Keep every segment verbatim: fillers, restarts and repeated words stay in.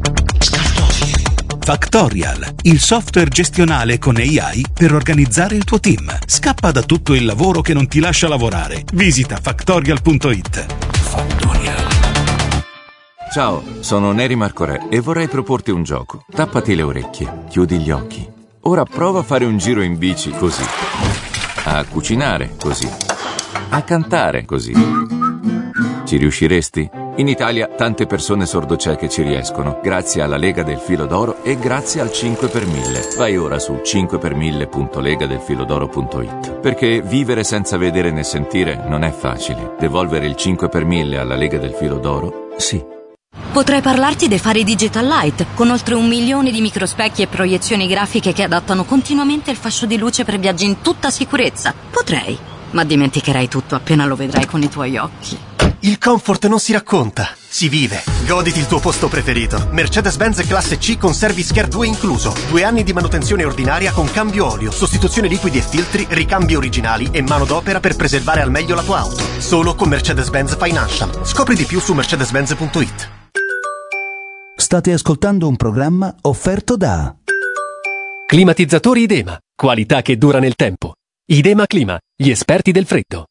Factorial, il software gestionale con A I per organizzare il tuo team. Scappa da tutto il lavoro che non ti lascia lavorare. Visita factorial punto it. Factorial. Ciao, sono Neri Marcorè e vorrei proporti un gioco. Tappati le orecchie, chiudi gli occhi. Ora prova a fare un giro in bici così. A cucinare così. A cantare così. Ci riusciresti? In Italia tante persone sordocieche ci riescono, grazie alla Lega del Filo d'Oro e grazie al cinque per mille. Vai ora su cinque per mille punto lega del filo d'oro punto it, perché vivere senza vedere né sentire non è facile. Devolvere il cinque per mille alla Lega del Filo d'Oro? Sì. Potrei parlarti dei fari Digital Light, con oltre un milione di microspecchi e proiezioni grafiche che adattano continuamente il fascio di luce per viaggi in tutta sicurezza. Potrei, ma dimenticherai tutto appena lo vedrai con i tuoi occhi. Il comfort non si racconta, si vive. Goditi il tuo posto preferito. Mercedes-Benz Classe C con Service Care due incluso. Due anni di manutenzione ordinaria con cambio olio, sostituzione liquidi e filtri, ricambi originali e manodopera per preservare al meglio la tua auto. Solo con Mercedes-Benz Financial. Scopri di più su mercedes benz punto it. State ascoltando un programma offerto da Climatizzatori Idema. Qualità che dura nel tempo. Idema Clima, gli esperti del freddo.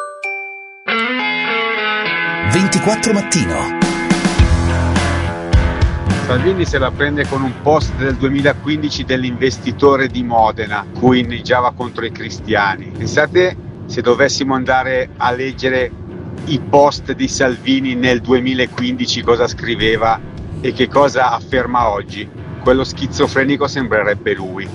ventiquattro Mattino. Salvini se la prende con un post del duemilaquindici dell'investitore di Modena, cui inneggiava contro i cristiani. Pensate se dovessimo andare a leggere i post di Salvini nel duemilaquindici cosa scriveva e che cosa afferma oggi. Quello schizofrenico sembrerebbe lui.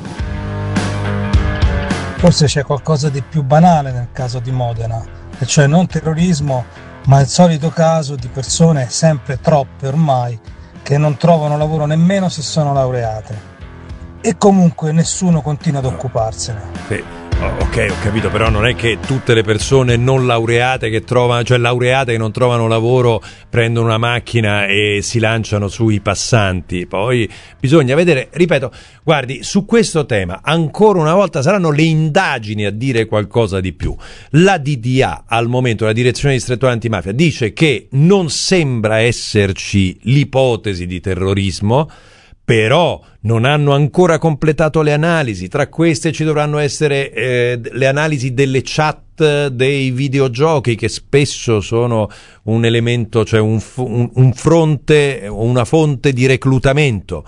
Forse c'è qualcosa di più banale nel caso di Modena, e cioè non terrorismo, ma il solito caso di persone, sempre troppe ormai, che non trovano lavoro nemmeno se sono laureate. E comunque nessuno continua ad occuparsene. Sì. Ok, ho capito, però non è che tutte le persone non laureate che trovano, cioè laureate che non trovano lavoro, prendono una macchina e si lanciano sui passanti. Poi bisogna vedere, ripeto, guardi, su questo tema ancora una volta saranno le indagini a dire qualcosa di più. La D D A al momento, la Direzione Distrettuale Antimafia, dice che non sembra esserci l'ipotesi di terrorismo, però non hanno ancora completato le analisi. Tra queste ci dovranno essere eh, le analisi delle chat dei videogiochi, che spesso sono un elemento, cioè un, un, un fronte, una fonte di reclutamento.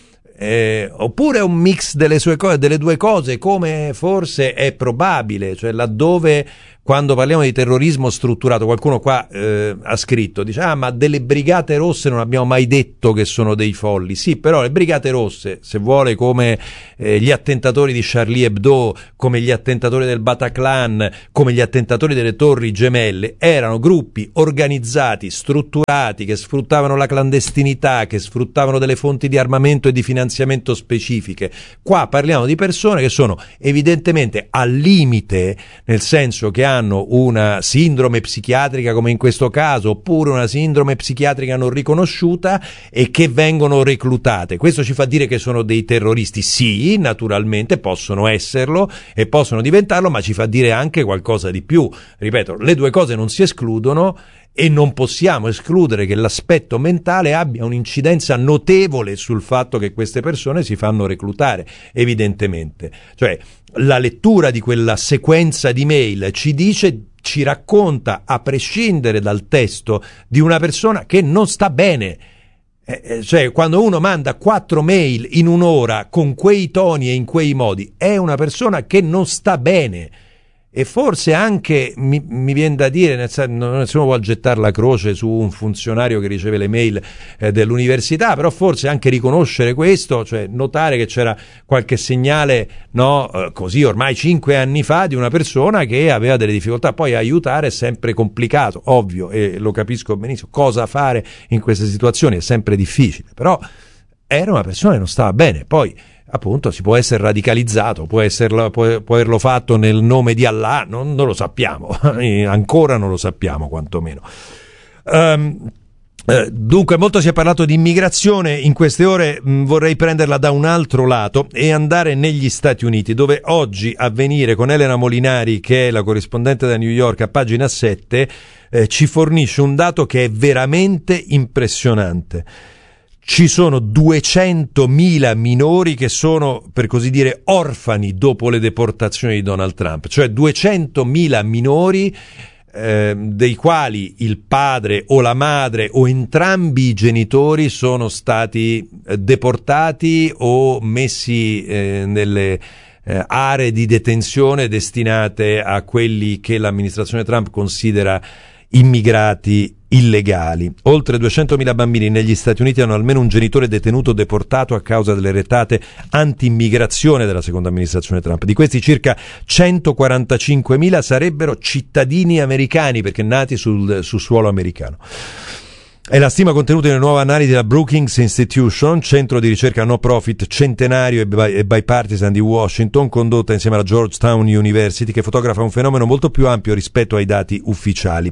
Eh, oppure un mix delle sue cose, delle due cose, come forse è probabile, cioè laddove, quando parliamo di terrorismo strutturato, qualcuno qua eh, ha scritto, dice ah ma delle brigate rosse non abbiamo mai detto che sono dei folli. Sì, però le brigate rosse, se vuole, come eh, gli attentatori di Charlie Hebdo, come gli attentatori del Bataclan, come gli attentatori delle Torri Gemelle, erano gruppi organizzati, strutturati, che sfruttavano la clandestinità, che sfruttavano delle fonti di armamento e di finanziamento specifiche. Qua parliamo di persone che sono evidentemente al limite, nel senso che hanno una sindrome psichiatrica, come in questo caso, oppure una sindrome psichiatrica non riconosciuta, e che vengono reclutate. Questo ci fa dire che sono dei terroristi? Sì, naturalmente possono esserlo e possono diventarlo, ma ci fa dire anche qualcosa di più. Ripeto, le due cose non si escludono, e non possiamo escludere che l'aspetto mentale abbia un'incidenza notevole sul fatto che queste persone si fanno reclutare, evidentemente. Cioè, la lettura di quella sequenza di mail ci dice, ci racconta, a prescindere dal testo, di una persona che non sta bene. Eh, cioè, quando uno manda quattro mail in un'ora con quei toni e in quei modi, è una persona che non sta bene. E forse anche, mi, mi viene da dire, nessuno vuole gettare la croce su un funzionario che riceve le mail eh, dell'università, però forse anche riconoscere questo, cioè notare che c'era qualche segnale, no, eh, così ormai cinque anni fa, di una persona che aveva delle difficoltà. Poi aiutare è sempre complicato, ovvio, e lo capisco benissimo, cosa fare in queste situazioni è sempre difficile, però era una persona che non stava bene. Poi appunto si può essere radicalizzato, può, esserlo, può, può averlo fatto nel nome di Allah, non, non lo sappiamo, ancora non lo sappiamo quantomeno. Um, eh, dunque, molto si è parlato di immigrazione in queste ore. Mh, vorrei prenderla da un altro lato e andare negli Stati Uniti, dove oggi Avvenire, con Elena Molinari, che è la corrispondente da New York, a pagina sette, eh, ci fornisce un dato che è veramente impressionante. ci sono duecentomila minori che sono, per così dire, orfani dopo le deportazioni di Donald Trump, cioè duecentomila minori eh, dei quali il padre o la madre o entrambi i genitori sono stati eh, deportati o messi eh, nelle eh, aree di detenzione destinate a quelli che l'amministrazione Trump considera immigrati illegali. Oltre duecentomila bambini negli Stati Uniti hanno almeno un genitore detenuto o deportato a causa delle retate anti-immigrazione della seconda amministrazione Trump. Di questi circa centoquarantacinquemila sarebbero cittadini americani perché nati sul, sul suolo americano. È la stima contenuta in una nuova analisi della Brookings Institution, centro di ricerca no profit centenario e, bi- e bipartisan di Washington, condotta insieme alla Georgetown University, che fotografa un fenomeno molto più ampio rispetto ai dati ufficiali.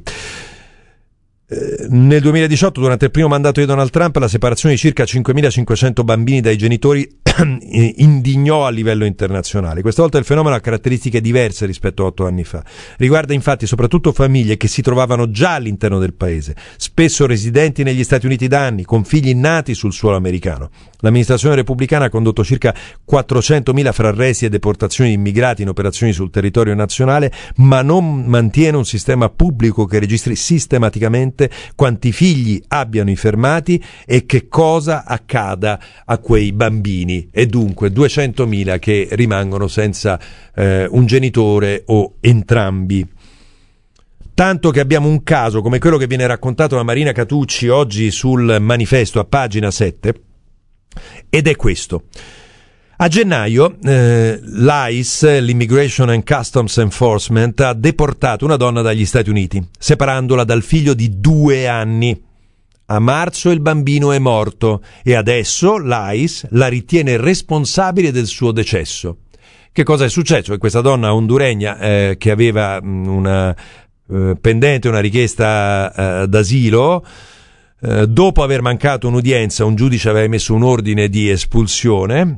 Nel duemiladiciotto, durante il primo mandato di Donald Trump, la separazione di circa cinquemilacinquecento bambini dai genitori indignò a livello internazionale. Questa volta il fenomeno ha caratteristiche diverse rispetto a otto anni fa. Riguarda infatti soprattutto famiglie che si trovavano già all'interno del paese, spesso residenti negli Stati Uniti da anni, con figli nati sul suolo americano. L'amministrazione repubblicana ha condotto circa quattrocentomila fra arresti e deportazioni di immigrati in operazioni sul territorio nazionale, ma non mantiene un sistema pubblico che registri sistematicamente quanti figli abbiano i fermati e che cosa accada a quei bambini, e dunque duecentomila che rimangono senza eh, un genitore o entrambi. Tanto che abbiamo un caso come quello che viene raccontato da Marina Catucci oggi sul Manifesto a pagina sette, ed è questo. A gennaio eh, l'I C E, l'Immigration and Customs Enforcement, ha deportato una donna dagli Stati Uniti, separandola dal figlio di due anni. A marzo il bambino è morto e adesso l'I C E la ritiene responsabile del suo decesso. Che cosa è successo? Che questa donna honduregna eh, che aveva mh, una eh, pendente, una richiesta eh, d'asilo, Eh, dopo aver mancato un'udienza, un giudice aveva emesso un ordine di espulsione,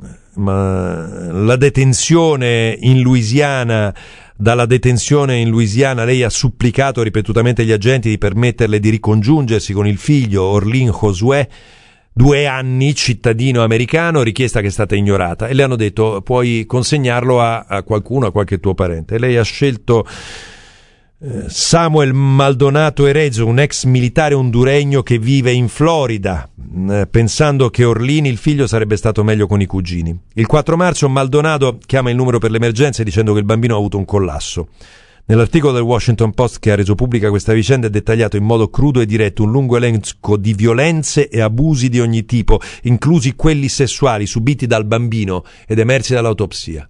ma la detenzione in Louisiana, dalla detenzione in Louisiana lei ha supplicato ripetutamente gli agenti di permetterle di ricongiungersi con il figlio Orlin Josué, due anni, cittadino americano, richiesta che è stata ignorata, e le hanno detto puoi consegnarlo a, a qualcuno, a qualche tuo parente. E lei ha scelto Samuel Maldonado Erezzo, un ex militare honduregno che vive in Florida, eh, pensando che Orlin, il figlio, sarebbe stato meglio con i cugini. Il quattro marzo Maldonado chiama il numero per le emergenze dicendo che il bambino ha avuto un collasso. Nell'articolo del Washington Post che ha reso pubblica questa vicenda è dettagliato in modo crudo e diretto un lungo elenco di violenze e abusi di ogni tipo, inclusi quelli sessuali subiti dal bambino ed emersi dall'autopsia.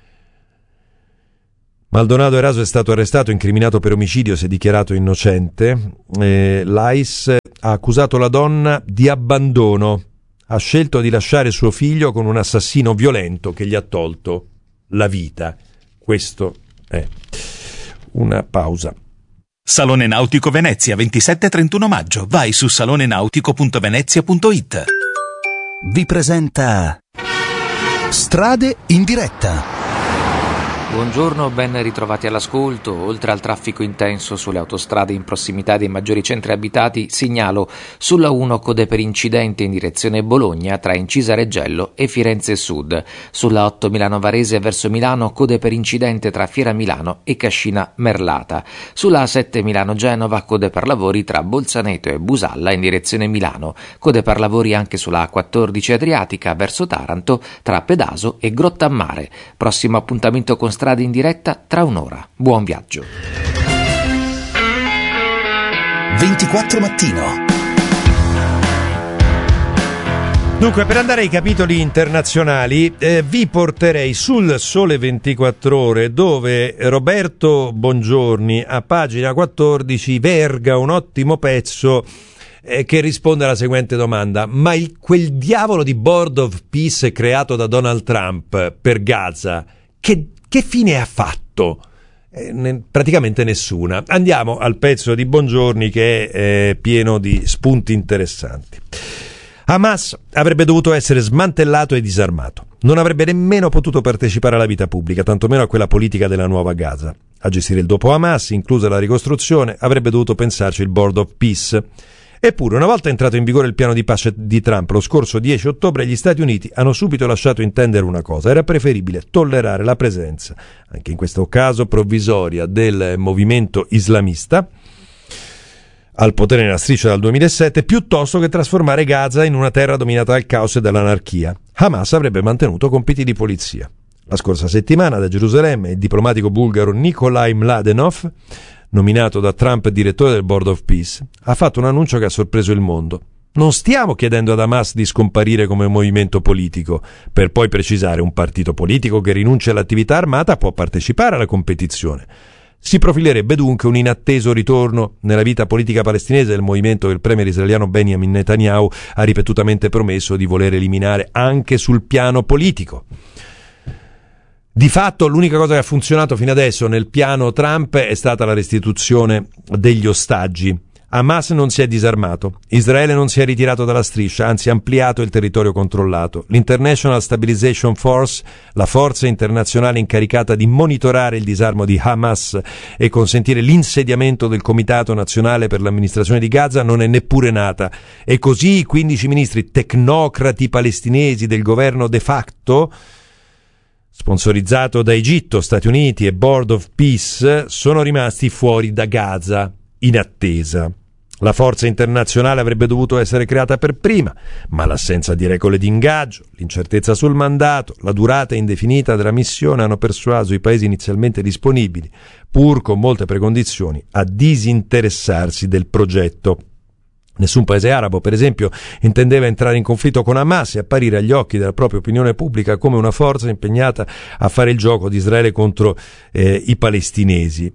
Maldonado Eraso è stato arrestato, incriminato per omicidio, si è dichiarato innocente. Eh, L'I C E ha accusato la donna di abbandono. Ha scelto di lasciare suo figlio con un assassino violento che gli ha tolto la vita. Questo è una pausa. Salone Nautico Venezia, ventisette e trentuno maggio. Vai su salone nautico punto venezia punto it. Vi presenta Strade in diretta. Buongiorno, ben ritrovati all'ascolto. Oltre al traffico intenso sulle autostrade in prossimità dei maggiori centri abitati, segnalo sulla uno code per incidente in direzione Bologna tra Incisa Reggello e Firenze Sud. Sulla otto Milano Varese verso Milano, code per incidente tra Fiera Milano e Cascina Merlata. Sulla A sette Milano Genova, code per lavori tra Bolzaneto e Busalla in direzione Milano. Code per lavori anche sulla A quattordici Adriatica verso Taranto tra Pedaso e Grottammare. Prossimo appuntamento con Strade in diretta tra un'ora. Buon viaggio. ventiquattro mattino. Dunque, per andare ai capitoli internazionali, eh, vi porterei sul Sole ventiquattro Ore, dove Roberto Bongiorni a pagina quattordici verga un ottimo pezzo eh, che risponde alla seguente domanda: ma il, quel diavolo di Board of Peace creato da Donald Trump per Gaza, che Che fine ha fatto? Eh, ne, praticamente nessuna. Andiamo al pezzo di Bongiorni che è eh, pieno di spunti interessanti. Hamas avrebbe dovuto essere smantellato e disarmato. Non avrebbe nemmeno potuto partecipare alla vita pubblica, tantomeno a quella politica della nuova Gaza. A gestire il dopo Hamas, inclusa la ricostruzione, avrebbe dovuto pensarci il Board of Peace. Eppure, una volta entrato in vigore il piano di pace di Trump lo scorso dieci ottobre, gli Stati Uniti hanno subito lasciato intendere una cosa: era preferibile tollerare la presenza, anche in questo caso provvisoria, del movimento islamista al potere nella striscia dal duemilasette, piuttosto che trasformare Gaza in una terra dominata dal caos e dall'anarchia. Hamas avrebbe mantenuto compiti di polizia. La scorsa settimana da Gerusalemme il diplomatico bulgaro Nikolai Mladenov, nominato da Trump direttore del Board of Peace, ha fatto un annuncio che ha sorpreso il mondo. Non stiamo chiedendo ad Hamas di scomparire come movimento politico, per poi precisare: un partito politico che rinuncia all'attività armata può partecipare alla competizione. Si profilerebbe dunque un inatteso ritorno nella vita politica palestinese del movimento che il premier israeliano Benjamin Netanyahu ha ripetutamente promesso di voler eliminare anche sul piano politico. Di fatto l'unica cosa che ha funzionato fino adesso nel piano Trump è stata la restituzione degli ostaggi. Hamas non si è disarmato, Israele non si è ritirato dalla striscia, anzi ha ampliato il territorio controllato. L'International Stabilization Force, la forza internazionale incaricata di monitorare il disarmo di Hamas e consentire l'insediamento del Comitato Nazionale per l'amministrazione di Gaza, non è neppure nata. E così i quindici ministri tecnocrati palestinesi del governo de facto, sponsorizzato da Egitto, Stati Uniti e Board of Peace, sono rimasti fuori da Gaza in attesa. La forza internazionale avrebbe dovuto essere creata per prima, ma l'assenza di regole di ingaggio, l'incertezza sul mandato, la durata indefinita della missione hanno persuaso i paesi inizialmente disponibili, pur con molte precondizioni, a disinteressarsi del progetto. Nessun paese arabo, per esempio, intendeva entrare in conflitto con Hamas e apparire agli occhi della propria opinione pubblica come una forza impegnata a fare il gioco di Israele contro eh, i palestinesi.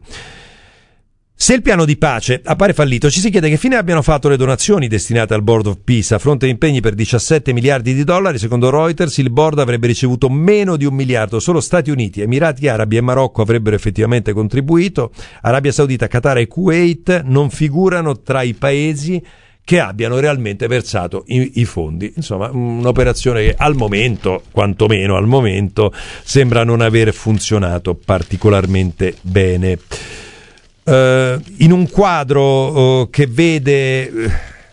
Se il piano di pace appare fallito, ci si chiede che fine abbiano fatto le donazioni destinate al Board of Peace. A fronte di impegni per diciassette miliardi di dollari, secondo Reuters, il board avrebbe ricevuto meno di un miliardo. Solo Stati Uniti, Emirati Arabi e Marocco avrebbero effettivamente contribuito. Arabia Saudita, Qatar e Kuwait non figurano tra i paesi che abbiano realmente versato i, i fondi. Insomma, un'operazione che al momento, quantomeno al momento, sembra non aver funzionato particolarmente bene. Uh, in un quadro uh, che vede, uh,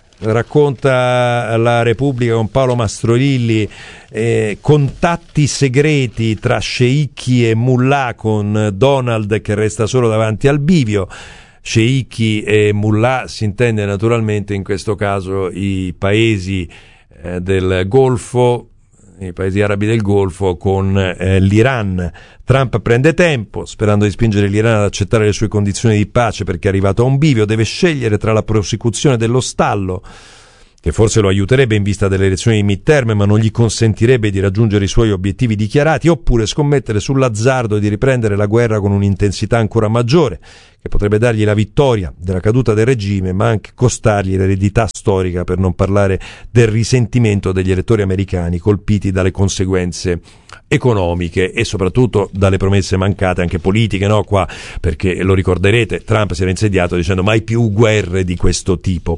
racconta la Repubblica con Paolo Mastrolilli, eh, contatti segreti tra sceicchi e mullah con Donald che resta solo davanti al bivio. Sceicchi e mullah si intende naturalmente in questo caso i paesi eh, del Golfo, i paesi arabi del Golfo con eh, l'Iran. Trump prende tempo, sperando di spingere l'Iran ad accettare le sue condizioni di pace perché è arrivato a un bivio, deve scegliere tra la prosecuzione dello stallo, che forse lo aiuterebbe in vista delle elezioni di midterm ma non gli consentirebbe di raggiungere i suoi obiettivi dichiarati, oppure scommettere sull'azzardo di riprendere la guerra con un'intensità ancora maggiore, che potrebbe dargli la vittoria della caduta del regime ma anche costargli l'eredità storica, per non parlare del risentimento degli elettori americani colpiti dalle conseguenze economiche e soprattutto dalle promesse mancate anche politiche, no? Qua, perché lo ricorderete, Trump si era insediato dicendo mai più guerre di questo tipo.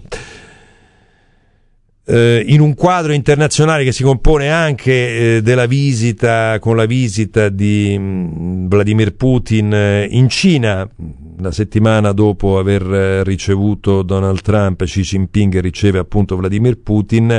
Eh, in un quadro internazionale che si compone anche eh, della visita, con la visita di mh, Vladimir Putin eh, in Cina, la settimana dopo aver eh, ricevuto Donald Trump, Xi Jinping riceve appunto Vladimir Putin.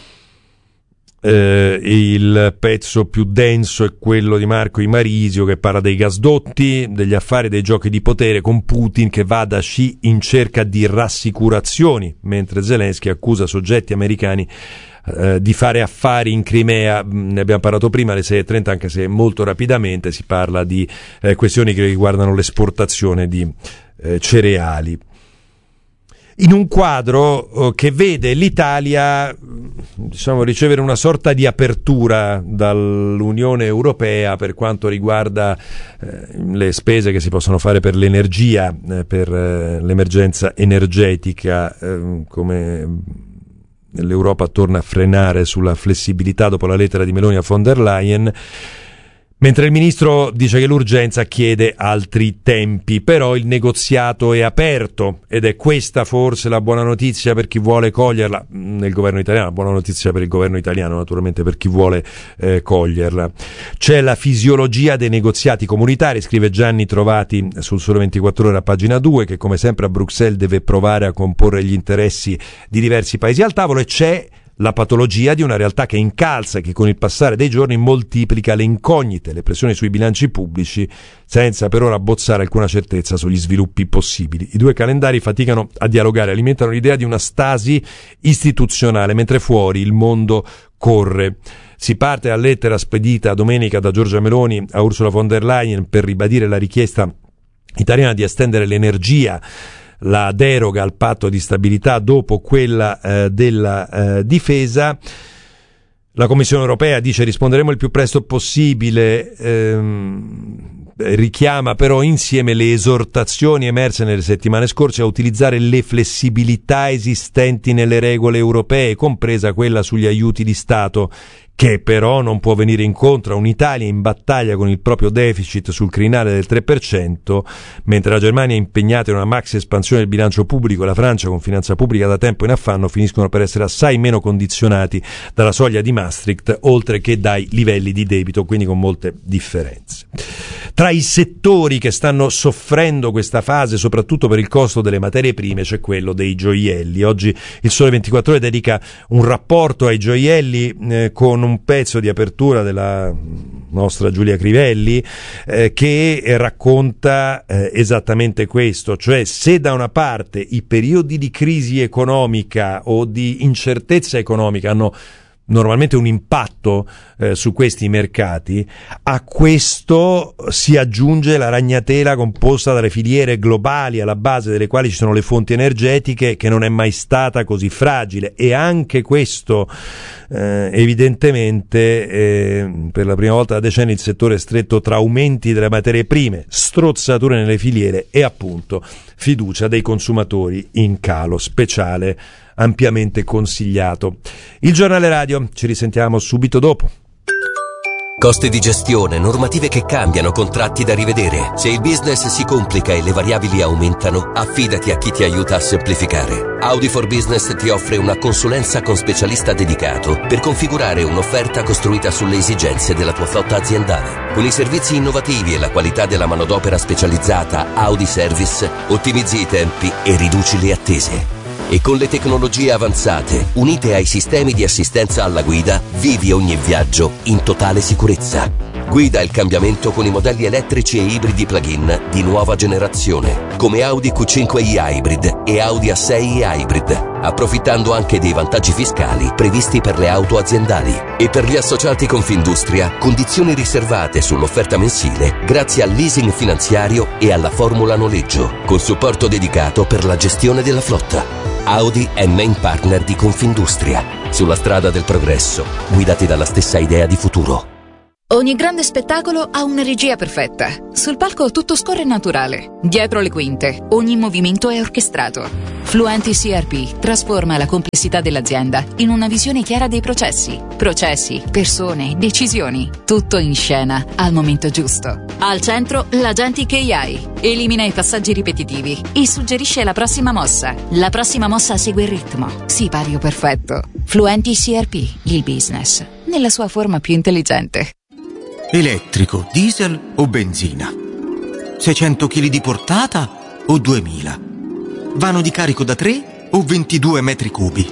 Eh, il pezzo più denso è quello di Marco Imarisio, che parla dei gasdotti, degli affari, dei giochi di potere, con Putin che va da Xi in cerca di rassicurazioni, mentre Zelensky accusa soggetti americani eh, di fare affari in Crimea. Ne abbiamo parlato prima alle sei e trenta, anche se molto rapidamente. Si parla di eh, questioni che riguardano l'esportazione di eh, cereali. In un quadro uh, che vede l'Italia, diciamo, ricevere una sorta di apertura dall'Unione Europea per quanto riguarda eh, le spese che si possono fare per l'energia, eh, per eh, l'emergenza energetica, eh, come l'Europa torna a frenare sulla flessibilità dopo la lettera di Meloni a von der Leyen. Mentre il ministro dice che l'urgenza chiede altri tempi, però il negoziato è aperto ed è questa forse la buona notizia per chi vuole coglierla nel governo italiano, la buona notizia per il governo italiano naturalmente per chi vuole eh, coglierla. C'è la fisiologia dei negoziati comunitari, scrive Gianni Trovati sul Sole ventiquattro Ore a pagina due, che come sempre a Bruxelles deve provare a comporre gli interessi di diversi paesi al tavolo, e c'è la patologia di una realtà che incalza e che con il passare dei giorni moltiplica le incognite, le pressioni sui bilanci pubblici, senza per ora abbozzare alcuna certezza sugli sviluppi possibili. I due calendari faticano a dialogare, alimentano l'idea di una stasi istituzionale, mentre fuori il mondo corre. Si parte dalla lettera spedita domenica da Giorgia Meloni a Ursula von der Leyen per ribadire la richiesta italiana di estendere l'energia, la deroga al patto di stabilità dopo quella eh, della eh, difesa. La Commissione europea dice risponderemo il più presto possibile, ehm, richiama però insieme le esortazioni emerse nelle settimane scorse a utilizzare le flessibilità esistenti nelle regole europee, compresa quella sugli aiuti di Stato, che però non può venire incontro a un'Italia in battaglia con il proprio deficit sul crinale del tre per cento, mentre la Germania è impegnata in una maxi espansione del bilancio pubblico e la Francia, con finanza pubblica da tempo in affanno, finiscono per essere assai meno condizionati dalla soglia di Maastricht, oltre che dai livelli di debito, quindi con molte differenze. Tra i settori che stanno soffrendo questa fase, soprattutto per il costo delle materie prime, c'è quello dei gioielli. Oggi il Sole ventiquattro Ore dedica un rapporto ai gioielli eh, con un pezzo di apertura della nostra Giulia Crivelli eh, che racconta eh, esattamente questo, cioè se da una parte i periodi di crisi economica o di incertezza economica hanno normalmente un impatto eh, su questi mercati, a questo si aggiunge la ragnatela composta dalle filiere globali alla base delle quali ci sono le fonti energetiche, che non è mai stata così fragile, e anche questo eh, evidentemente eh, per la prima volta da decenni il settore è stretto tra aumenti delle materie prime, strozzature nelle filiere e appunto fiducia dei consumatori in calo, speciale ampiamente consigliato. Il giornale radio, ci risentiamo subito dopo. Costi di gestione, normative che cambiano, contratti da rivedere. Se il business si complica e le variabili aumentano, affidati a chi ti aiuta a semplificare. Audi for Business ti offre una consulenza con specialista dedicato per configurare un'offerta costruita sulle esigenze della tua flotta aziendale. Con i servizi innovativi e la qualità della manodopera specializzata Audi Service, ottimizzi i tempi e riduci le attese. E con le tecnologie avanzate, unite ai sistemi di assistenza alla guida, vivi ogni viaggio in totale sicurezza. Guida il cambiamento con i modelli elettrici e ibridi plug-in di nuova generazione, come Audi Q cinque i Hybrid e Audi A sei i Hybrid, approfittando anche dei vantaggi fiscali previsti per le auto aziendali. E per gli associati Confindustria, condizioni riservate sull'offerta mensile grazie al leasing finanziario e alla formula noleggio, con supporto dedicato per la gestione della flotta. Audi è main partner di Confindustria. Sulla strada del progresso, guidati dalla stessa idea di futuro. Ogni grande spettacolo ha una regia perfetta. Sul palco tutto scorre naturale. Dietro le quinte, ogni movimento è orchestrato. Fluenti C R P trasforma la complessità dell'azienda in una visione chiara dei processi. Processi, persone, decisioni. Tutto in scena, al momento giusto. Al centro, l'Agentic A I. Elimina i passaggi ripetitivi e suggerisce la prossima mossa. La prossima mossa segue il ritmo. Sipario perfetto. Fluenti C R P, il business, nella sua forma più intelligente. Elettrico, diesel o benzina? seicento chilogrammi di portata o duemila? Vano di carico da tre o ventidue metri cubi?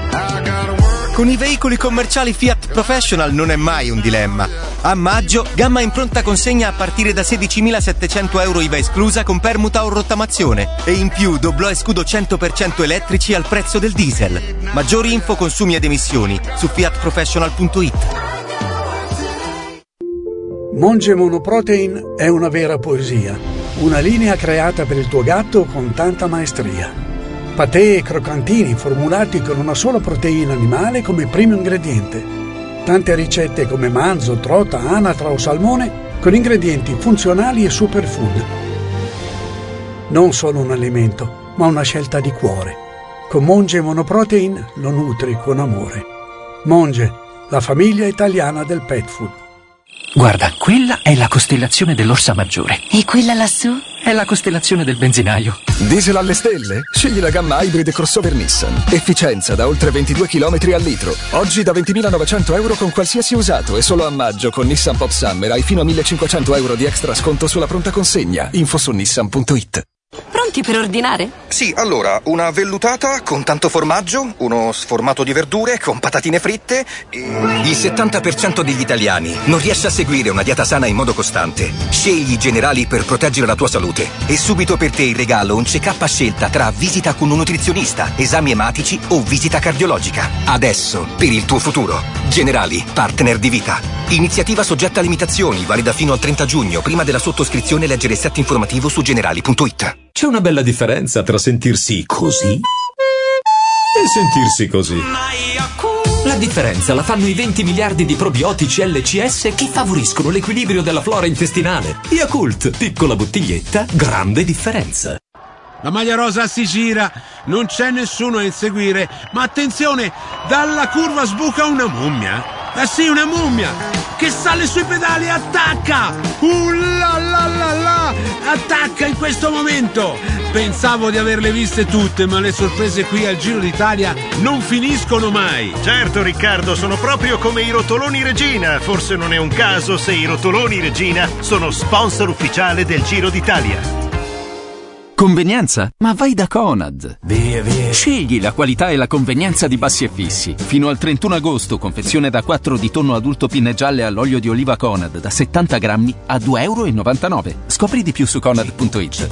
Con i veicoli commerciali Fiat Professional non è mai un dilemma. A maggio, gamma in pronta consegna a partire da sedicimilasettecento euro I V A esclusa con permuta o rottamazione. E in più doblò e scudo cento per cento elettrici al prezzo del diesel. Maggiori info, consumi ed emissioni su fiat professional punto it. Monge Monoprotein è una vera poesia, una linea creata per il tuo gatto con tanta maestria. Patè e croccantini formulati con una sola proteina animale come primo ingrediente. Tante ricette come manzo, trota, anatra o salmone con ingredienti funzionali e superfood. Non solo un alimento, ma una scelta di cuore. Con Monge Monoprotein lo nutri con amore. Monge, la famiglia italiana del pet food. Guarda, quella è la costellazione dell'Orsa Maggiore. E quella lassù? È la costellazione del benzinaio. Diesel alle stelle? Scegli la gamma Hybrid crossover Nissan. Efficienza da oltre ventidue chilometri al litro. Oggi da ventimilanovecento euro con qualsiasi usato e solo a maggio con Nissan Pop Summer hai fino a millecinquecento euro di extra sconto sulla pronta consegna. Info su nissan punto it. Pronti per ordinare? Sì, allora, una vellutata con tanto formaggio, uno sformato di verdure con patatine fritte e... Il settanta per cento degli italiani non riesce a seguire una dieta sana in modo costante. Scegli i Generali per proteggere la tua salute. E subito per te in regalo un check-up a scelta tra visita con un nutrizionista, esami ematici o visita cardiologica. Adesso, per il tuo futuro. Generali, partner di vita. Iniziativa soggetta a limitazioni, valida fino al trenta giugno. Prima della sottoscrizione leggere il set informativo su generali punto it. C'è una bella differenza tra sentirsi così e sentirsi così. La differenza la fanno i venti miliardi di probiotici L C S che favoriscono l'equilibrio della flora intestinale. Yakult, piccola bottiglietta, grande differenza. La maglia rosa si gira, non c'è nessuno a inseguire, ma attenzione, dalla curva sbuca una mummia. Eh sì, una mummia che sale sui pedali e attacca. Uh la la la la, attacca in questo momento. Pensavo di averle viste tutte, ma le sorprese qui al Giro d'Italia non finiscono mai. Certo Riccardo, sono proprio come i rotoloni Regina. Forse non è un caso se i rotoloni Regina sono sponsor ufficiale del Giro d'Italia. Convenienza? Ma vai da Conad. Via, via. Scegli la qualità e la convenienza di Bassi e Fissi. Fino al trentuno agosto, confezione da quattro di tonno adulto pinne gialle all'olio di oliva Conad da settanta grammi a due euro e novantanove. Scopri di più su conad punto it.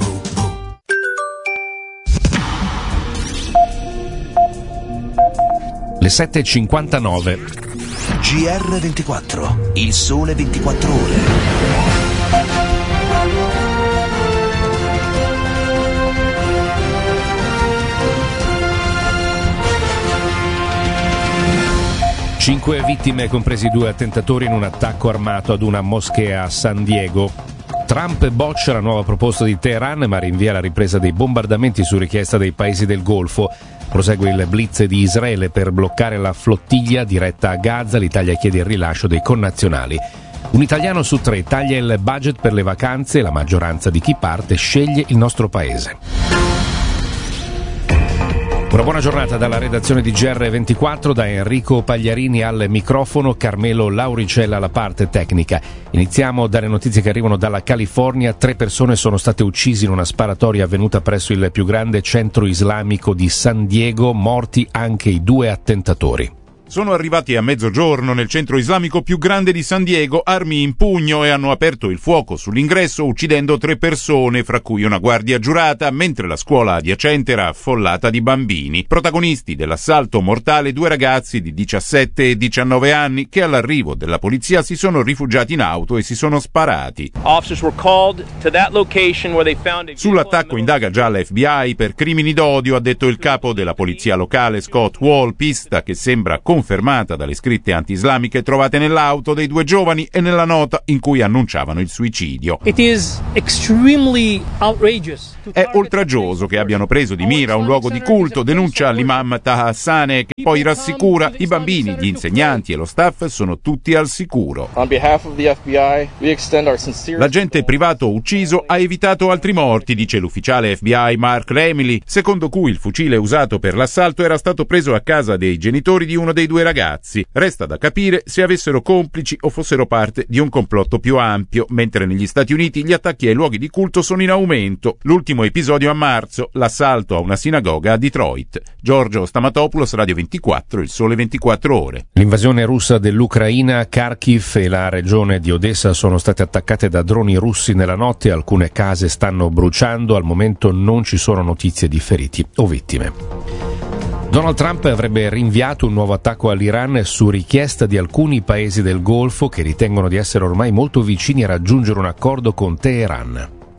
Le sette e cinquantanove. G R ventiquattro, il sole ventiquattro ore. Cinque vittime, compresi due attentatori in un attacco armato ad una moschea a San Diego. Trump boccia la nuova proposta di Teheran ma rinvia la ripresa dei bombardamenti su richiesta dei paesi del Golfo. Prosegue il blitz di Israele per bloccare la flottiglia diretta a Gaza. L'Italia chiede il rilascio dei connazionali. Un italiano su tre taglia il budget per le vacanze e la maggioranza di chi parte sceglie il nostro paese. Una buona giornata dalla redazione di G R ventiquattro, da Enrico Pagliarini al microfono, Carmelo Lauricella alla parte tecnica. Iniziamo dalle notizie che arrivano dalla California. Tre persone sono state uccise in una sparatoria avvenuta presso il più grande centro islamico di San Diego, morti anche i due attentatori. Sono arrivati a mezzogiorno nel centro islamico più grande di San Diego, armi in pugno, e hanno aperto il fuoco sull'ingresso uccidendo tre persone, fra cui una guardia giurata, mentre la scuola adiacente era affollata di bambini. Protagonisti dell'assalto mortale due ragazzi di diciassette e diciannove anni che all'arrivo della polizia si sono rifugiati in auto e si sono sparati. Sull'attacco indaga già la F B I per crimini d'odio, ha detto il capo della polizia locale Scott Wall, pista che sembra confermata dalle scritte anti-islamiche trovate nell'auto dei due giovani e nella nota in cui annunciavano il suicidio. It is extremely outrageous. È oltraggioso che abbiano preso di mira un luogo di culto, denuncia l'imam Taha Hassaneh, che poi rassicura i bambini, gli insegnanti e lo staff sono tutti al sicuro. On behalf of the F B I, we extend our sincere... L'agente privato ucciso ha evitato altri morti, dice l'ufficiale F B I Mark Remily, secondo cui il fucile usato per l'assalto era stato preso a casa dei genitori di uno dei due ragazzi. Resta da capire se avessero complici o fossero parte di un complotto più ampio, mentre negli Stati Uniti gli attacchi ai luoghi di culto sono in aumento. L'ultimo episodio a marzo, l'assalto a una sinagoga a Detroit. Giorgio Stamatopoulos, Radio ventiquattro, il sole ventiquattro ore. L'invasione russa dell'Ucraina, Kharkiv e la regione di Odessa sono state attaccate da droni russi nella notte, alcune case stanno bruciando, al momento non ci sono notizie di feriti o vittime. Donald Trump avrebbe rinviato un nuovo attacco all'Iran su richiesta di alcuni paesi del Golfo che ritengono di essere ormai molto vicini a raggiungere un accordo con Teheran.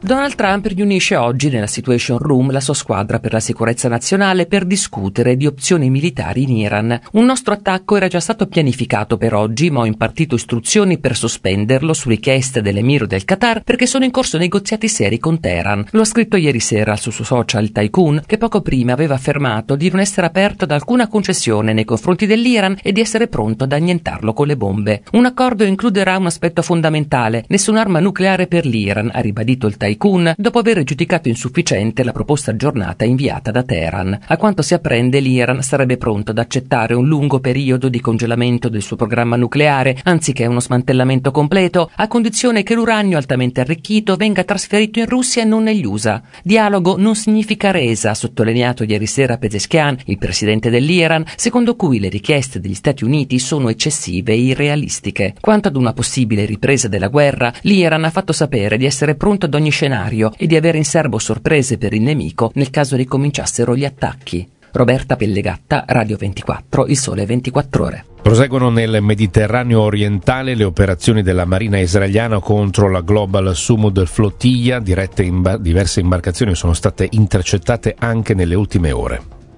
Donald Trump riunisce oggi nella Situation Room la sua squadra per la sicurezza nazionale per discutere di opzioni militari in Iran. Un nostro attacco era già stato pianificato per oggi, ma ho impartito istruzioni per sospenderlo su richiesta dell'emiro del Qatar perché sono in corso negoziati seri con Teheran. Lo ha scritto ieri sera sul suo social Tycoon, che poco prima aveva affermato di non essere aperto ad alcuna concessione nei confronti dell'Iran e di essere pronto ad annientarlo con le bombe. Un accordo includerà un aspetto fondamentale: nessun'arma nucleare per l'Iran, ha ribadito il Tycoon dopo aver giudicato insufficiente la proposta aggiornata inviata da Teheran. A quanto si apprende, l'Iran sarebbe pronto ad accettare un lungo periodo di congelamento del suo programma nucleare anziché uno smantellamento completo, a condizione che l'uranio altamente arricchito venga trasferito in Russia e non negli U S A. Dialogo non significa resa, ha sottolineato ieri sera Pezeshkian, il presidente dell'Iran, secondo cui le richieste degli Stati Uniti sono eccessive e irrealistiche. Quanto ad una possibile ripresa della guerra, l'Iran ha fatto sapere di essere pronto ad ogni scenario e di avere in serbo sorprese per il nemico nel caso ricominciassero gli attacchi. Roberta Pellegatta, Radio ventiquattro, Il Sole ventiquattro Ore. Proseguono nel Mediterraneo orientale le operazioni della Marina israeliana contro la Global Sumud Flotilla. Dirette imba- diverse imbarcazioni sono state intercettate anche nelle ultime ore.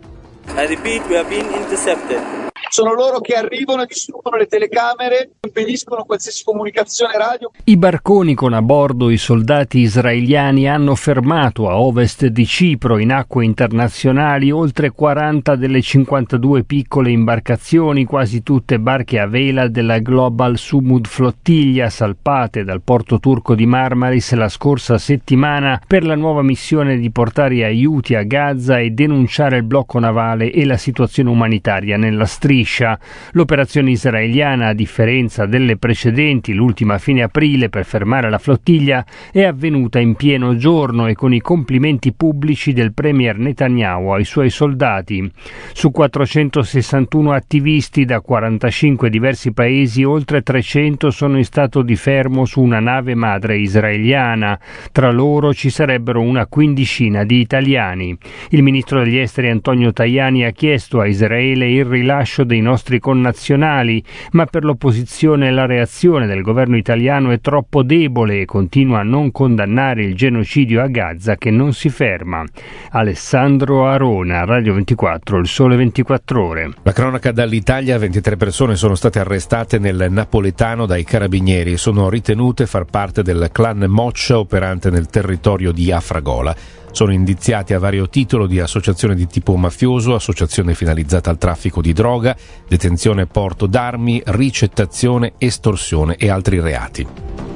I repeat, we have been intercepted. Sono loro che arrivano e distruggono le telecamere, impediscono qualsiasi comunicazione radio. I barconi con a bordo i soldati israeliani hanno fermato a ovest di Cipro, in acque internazionali, oltre quaranta delle cinquantadue piccole imbarcazioni, quasi tutte barche a vela della Global Sumud Flottiglia, salpate dal porto turco di Marmaris la scorsa settimana per la nuova missione di portare aiuti a Gaza e denunciare il blocco navale e la situazione umanitaria nella striscia. L'operazione israeliana, a differenza delle precedenti, l'ultima a fine aprile per fermare la flottiglia, è avvenuta in pieno giorno e con i complimenti pubblici del premier Netanyahu ai suoi soldati. Su quattrocentosessantuno attivisti da quarantacinque diversi paesi, oltre trecento sono in stato di fermo su una nave madre israeliana. Tra loro ci sarebbero una quindicina di italiani. Il ministro degli esteri Antonio Tajani ha chiesto a Israele il rilascio dei nostri connazionali, ma per l'opposizione la reazione del governo italiano è troppo debole e continua a non condannare il genocidio a Gaza che non si ferma. Alessandro Arona, Radio ventiquattro, Il Sole ventiquattro Ore. La cronaca dall'Italia: ventitré persone sono state arrestate nel napoletano dai carabinieri e sono ritenute far parte del clan Moccia operante nel territorio di Afragola. Sono indiziati a vario titolo di associazione di tipo mafioso, associazione finalizzata al traffico di droga, detenzione e porto d'armi, ricettazione, estorsione e altri reati.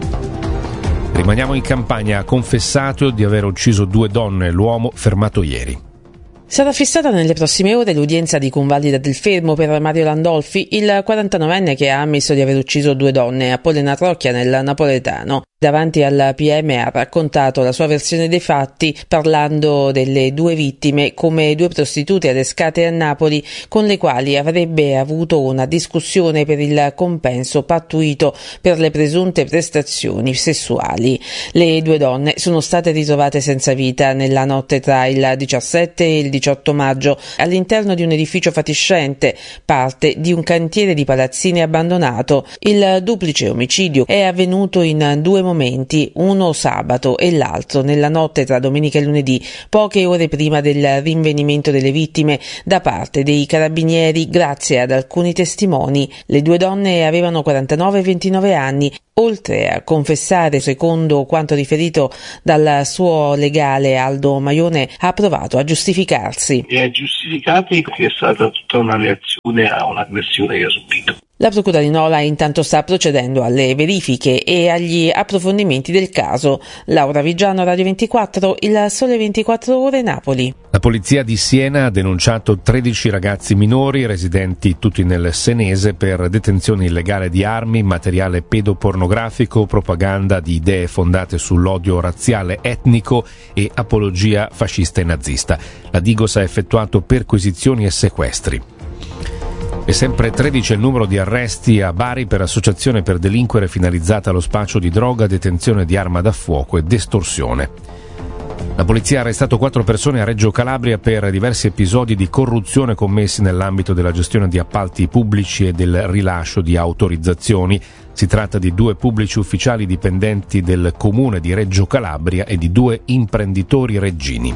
Rimaniamo in Campania. Ha confessato di aver ucciso due donne, l'uomo fermato ieri. Sarà fissata nelle prossime ore l'udienza di convalida del fermo per Mario Landolfi, il quarantanovenne che ha ammesso di aver ucciso due donne a Pollena Trocchia nel napoletano. Davanti al P M ha raccontato la sua versione dei fatti, parlando delle due vittime come due prostitute adescate a Napoli con le quali avrebbe avuto una discussione per il compenso pattuito per le presunte prestazioni sessuali. Le due donne sono state ritrovate senza vita nella notte tra il diciassette e il diciotto maggio all'interno di un edificio fatiscente, parte di un cantiere di palazzine abbandonato. Il duplice omicidio è avvenuto in due momenti, uno sabato e l'altro nella notte tra domenica e lunedì, poche ore prima del rinvenimento delle vittime da parte dei carabinieri. Grazie ad alcuni testimoni, le due donne avevano quarantanove e ventinove anni. Oltre a confessare, secondo quanto riferito dal suo legale Aldo Maione, ha provato a giustificarsi. E a giustificarmi perché è stata tutta una reazione a un'aggressione che ha subito. La procura di Nola intanto sta procedendo alle verifiche e agli approfondimenti del caso. Laura Vigiano, Radio ventiquattro, Il Sole ventiquattro Ore, Napoli. La polizia di Siena ha denunciato tredici ragazzi minori residenti tutti nel Senese per detenzione illegale di armi, materiale pedopornografico, propaganda di idee fondate sull'odio razziale, etnico e apologia fascista e nazista. La Digos ha effettuato perquisizioni e sequestri. E sempre tredici è il numero di arresti a Bari per associazione per delinquere finalizzata allo spaccio di droga, detenzione di arma da fuoco ed estorsione. La polizia ha arrestato quattro persone a Reggio Calabria per diversi episodi di corruzione commessi nell'ambito della gestione di appalti pubblici e del rilascio di autorizzazioni. Si tratta di due pubblici ufficiali dipendenti del comune di Reggio Calabria e di due imprenditori reggini.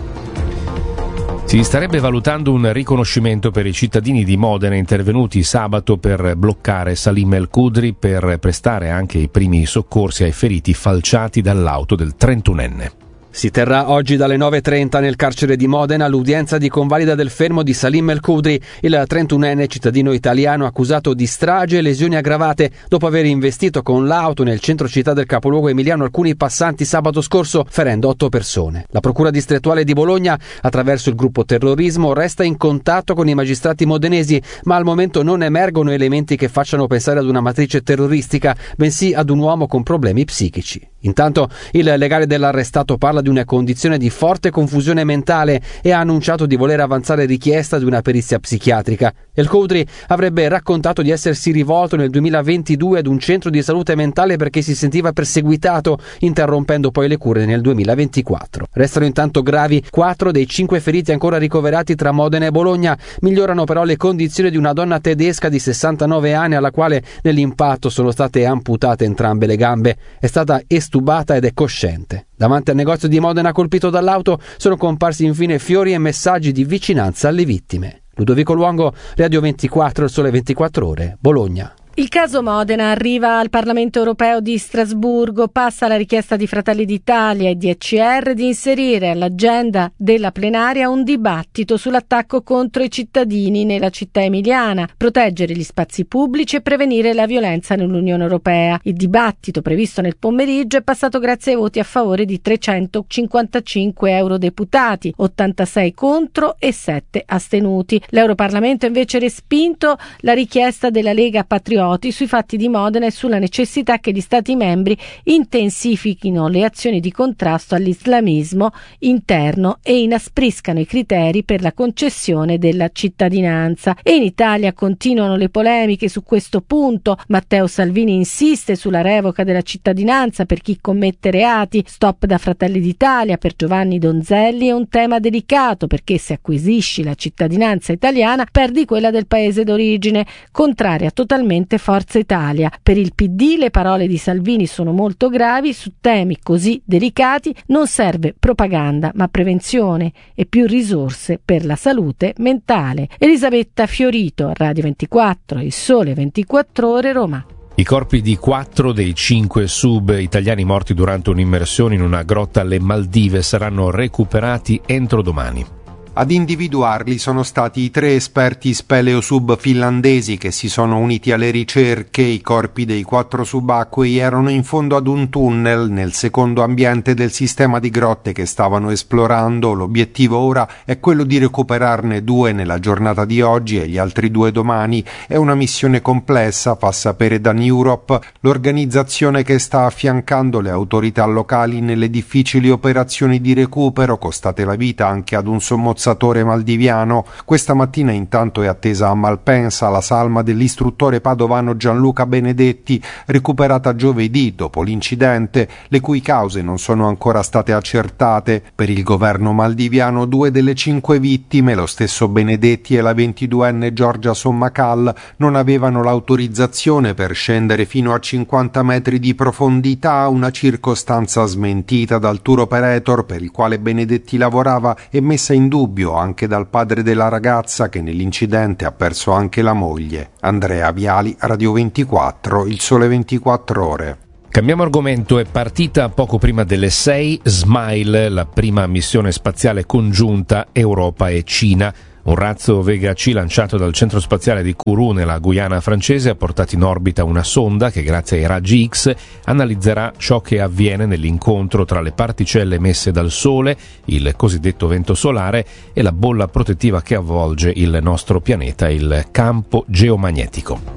Si starebbe valutando un riconoscimento per i cittadini di Modena intervenuti sabato per bloccare Salim El Khudri per prestare anche i primi soccorsi ai feriti falciati dall'auto del trentunenne. Si terrà oggi dalle nove e trenta nel carcere di Modena l'udienza di convalida del fermo di Salim El Khudri, il trentunenne cittadino italiano accusato di strage e lesioni aggravate dopo aver investito con l'auto nel centro città del capoluogo emiliano alcuni passanti sabato scorso, ferendo otto persone. La procura distrettuale di Bologna, attraverso il gruppo terrorismo, resta in contatto con i magistrati modenesi, ma al momento non emergono elementi che facciano pensare ad una matrice terroristica, bensì ad un uomo con problemi psichici. Intanto il legale dell'arrestato parla di una condizione di forte confusione mentale e ha annunciato di voler avanzare richiesta di una perizia psichiatrica. El Khudri avrebbe raccontato di essersi rivolto nel duemilaventidue ad un centro di salute mentale perché si sentiva perseguitato, interrompendo poi le cure nel duemilaventiquattro. Restano intanto gravi quattro dei cinque feriti ancora ricoverati tra Modena e Bologna. Migliorano però le condizioni di una donna tedesca di sessantanove anni alla quale nell'impatto sono state amputate entrambe le gambe. È stata estubata ed è cosciente. Davanti al negozio di Modena colpito dall'auto sono comparsi infine fiori e messaggi di vicinanza alle vittime. Ludovico Luongo, Radio ventiquattro, Il Sole ventiquattro Ore, Bologna. Il caso Modena arriva al Parlamento europeo di Strasburgo, passa la richiesta di Fratelli d'Italia e di E C R di inserire all'agenda della plenaria un dibattito sull'attacco contro i cittadini nella città emiliana, proteggere gli spazi pubblici e prevenire la violenza nell'Unione Europea. Il dibattito previsto nel pomeriggio è passato grazie ai voti a favore di trecentocinquantacinque eurodeputati, ottantasei contro e sette astenuti. L'Europarlamento ha invece respinto la richiesta della Lega Patrioti sui fatti di Modena e sulla necessità che gli Stati membri intensifichino le azioni di contrasto all'islamismo interno e inaspriscano i criteri per la concessione della cittadinanza. E in Italia continuano le polemiche su questo punto. Matteo Salvini insiste sulla revoca della cittadinanza per chi commette reati. Stop da Fratelli d'Italia per Giovanni Donzelli è un tema delicato perché se acquisisci la cittadinanza italiana perdi quella del paese d'origine, contraria totalmente Forza Italia. Per il P D le parole di Salvini sono molto gravi. Su temi così delicati non serve propaganda ma prevenzione e più risorse per la salute mentale. Elisabetta Fiorito, Radio ventiquattro, Il Sole ventiquattro Ore, Roma. I corpi di quattro dei cinque sub italiani morti durante un'immersione in una grotta alle Maldive saranno recuperati entro domani. Ad individuarli sono stati i tre esperti speleosub finlandesi che si sono uniti alle ricerche. I corpi dei quattro subacquei erano in fondo ad un tunnel nel secondo ambiente del sistema di grotte che stavano esplorando. L'obiettivo ora è quello di recuperarne due nella giornata di oggi e gli altri due domani. È una missione complessa, fa sapere Dan Europe, l'organizzazione che sta affiancando le autorità locali nelle difficili operazioni di recupero costate la vita anche ad un sommozzatore maldiviano. Questa mattina intanto è attesa a Malpensa la salma dell'istruttore padovano Gianluca Benedetti, recuperata giovedì dopo l'incidente, le cui cause non sono ancora state accertate. Per il governo maldiviano due delle cinque vittime, lo stesso Benedetti e la ventiduenne Giorgia Sommacal, non avevano l'autorizzazione per scendere fino a cinquanta metri di profondità, una circostanza smentita dal tour operator per il quale Benedetti lavorava e messa in dubbio anche dal padre della ragazza che nell'incidente ha perso anche la moglie. Andrea Viali, Radio ventiquattro, Il Sole ventiquattro Ore. Cambiamo argomento, è partita poco prima delle sei Smile, la prima missione spaziale congiunta Europa e Cina. Un razzo Vega C lanciato dal centro spaziale di Kourou nella Guyana francese ha portato in orbita una sonda che grazie ai raggi X analizzerà ciò che avviene nell'incontro tra le particelle emesse dal Sole, il cosiddetto vento solare, e la bolla protettiva che avvolge il nostro pianeta, il campo geomagnetico.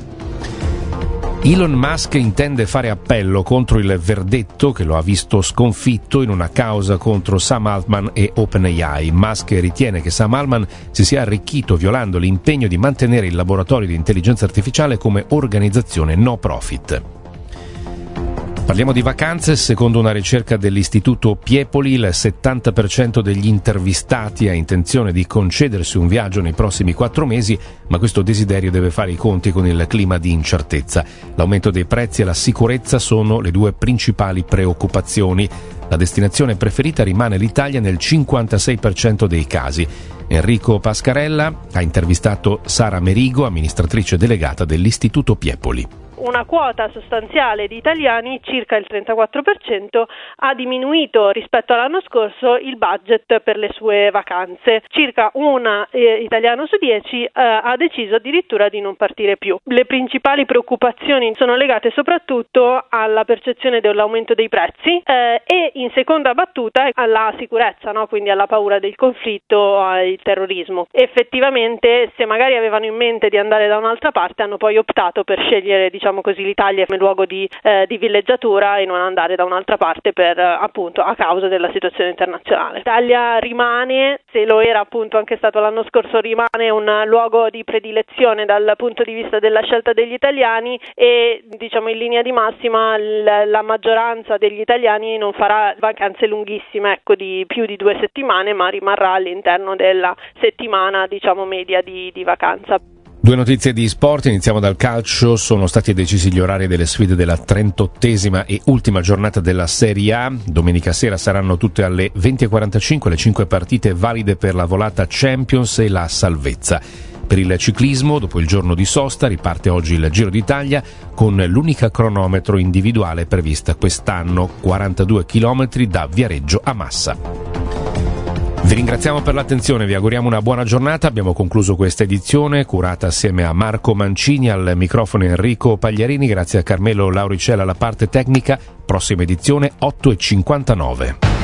Elon Musk intende fare appello contro il verdetto che lo ha visto sconfitto in una causa contro Sam Altman e OpenAI. Musk ritiene che Sam Altman si sia arricchito violando l'impegno di mantenere il laboratorio di intelligenza artificiale come organizzazione no profit. Parliamo di vacanze. Secondo una ricerca dell'Istituto Piepoli, il settanta per cento degli intervistati ha intenzione di concedersi un viaggio nei prossimi quattro mesi, ma questo desiderio deve fare i conti con il clima di incertezza. L'aumento dei prezzi e la sicurezza sono le due principali preoccupazioni. La destinazione preferita rimane l'Italia nel cinquantasei per cento dei casi. Enrico Pascarella ha intervistato Sara Merigo, amministratrice delegata dell'Istituto Piepoli. Una quota sostanziale di italiani, circa il trentaquattro per cento, ha diminuito rispetto all'anno scorso il budget per le sue vacanze. Circa un eh, italiano su dieci eh, ha deciso addirittura di non partire più. Le principali preoccupazioni sono legate soprattutto alla percezione dell'aumento dei prezzi eh, e in seconda battuta alla sicurezza, no? Quindi alla paura del conflitto, al terrorismo. Effettivamente, se magari avevano in mente di andare da un'altra parte, hanno poi optato per scegliere, diciamo così, l'Italia come luogo di, eh, di villeggiatura e non andare da un'altra parte per eh, appunto a causa della situazione internazionale. L'Italia rimane, se lo era appunto anche stato l'anno scorso, rimane un luogo di predilezione dal punto di vista della scelta degli italiani e diciamo in linea di massima l- la maggioranza degli italiani non farà vacanze lunghissime, ecco, di più di due settimane, ma rimarrà all'interno della settimana diciamo media di, di vacanza. Due notizie di sport, iniziamo dal calcio. Sono stati decisi gli orari delle sfide della trentottesima e ultima giornata della Serie A. Domenica sera saranno tutte alle venti e quarantacinque le cinque partite valide per la volata Champions e la salvezza. Per il ciclismo, dopo il giorno di sosta, riparte oggi il Giro d'Italia con l'unica cronometro individuale prevista quest'anno, quarantadue chilometri da Viareggio a Massa. Vi ringraziamo per l'attenzione, vi auguriamo una buona giornata. Abbiamo concluso questa edizione curata assieme a Marco Mancini, al microfono Enrico Pagliarini, grazie a Carmelo Lauricella alla parte tecnica. Prossima edizione otto e cinquantanove.